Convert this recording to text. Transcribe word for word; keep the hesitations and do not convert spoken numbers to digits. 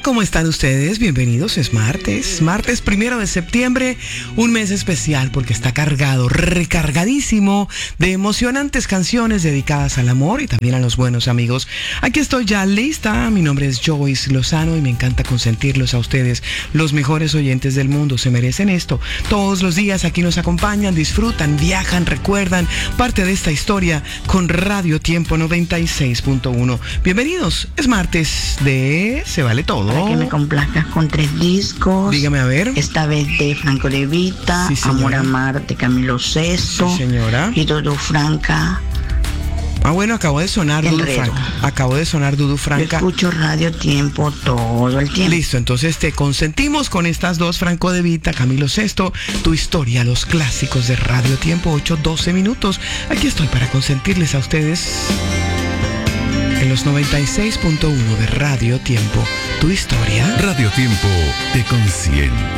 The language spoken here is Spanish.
¿cómo están ustedes? Bienvenidos, es martes, martes primero de septiembre, un mes especial porque está cargado, recargadísimo de emocionantes canciones dedicadas al amor y también a los buenos amigos. Aquí estoy ya lista, mi nombre es Joyce Lozano y me encanta consentirlos a ustedes, los mejores oyentes del mundo, se merecen esto. Todos los días aquí nos acompañan, disfrutan, viajan, recuerdan parte de esta historia con Radio Tiempo noventa y seis punto uno. Bienvenidos, es martes de Se Vale Todo. Para que me complazcas con tres discos. Dígame a ver. Esta vez de Franco De Vita, Sí, Amor a Amar de Camilo Sesto. Sí, señora. Y Dudu Franca. Ah, bueno, acabo de sonar Dudu Franca. Acabo de sonar Dudu Franca. Yo escucho Radio Tiempo todo el tiempo. Listo, entonces te consentimos con estas dos, Franco De Vita, Camilo Sesto, tu historia, los clásicos de Radio Tiempo, ocho, doce minutos. Aquí estoy para consentirles a ustedes en los noventa y seis punto uno de Radio Tiempo, tu historia. Radio Tiempo te consiente.